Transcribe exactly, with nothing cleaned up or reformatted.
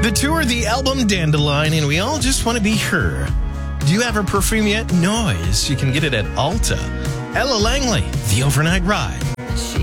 The tour, the album Dandelion, and we all just want to be her. Do you have her perfume yet? Noise. You can get it at Ulta. Ella Langley, The Overnight Ride. She